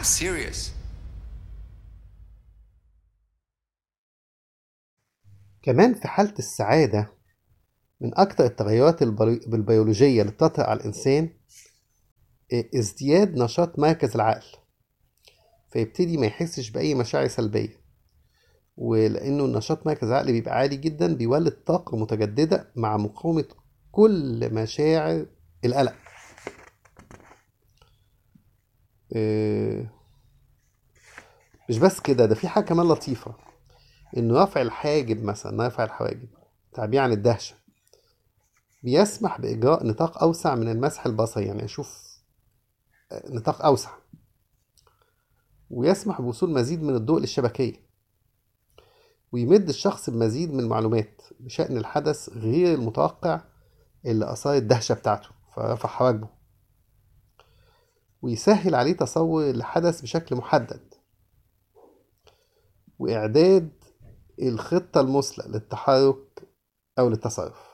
I'm serious. كمان في حالة السعادة، من أكتر التغيرات البيولوجية اللي بتطرأ على الإنسان ازدياد نشاط مركز العقل، فيبتدي ما يحسش بأي مشاعر سلبية. ولأنه النشاط مركز العقل بيبقى عالي جدا، بيولد طاقة متجددة مع مقاومة كل مشاعر القلق. آه، مش بس كده، ده في حاجة كمان لطيفة، إنه رفع الحاجب مثلا، رفع الحواجب تعبير عن الدهشة، بيسمح بإجراء نطاق أوسع من المسح البصري، يعني أشوف نطاق أوسع، ويسمح بوصول مزيد من الضوء للشبكية، ويمد الشخص بمزيد من المعلومات بشأن الحدث غير المتوقع اللي أثار الدهشة بتاعته فرفع حواجبه، ويسهل عليه تصور الحدث بشكل محدد، وإعداد الخطة المثلى للتحرك أو للتصرف.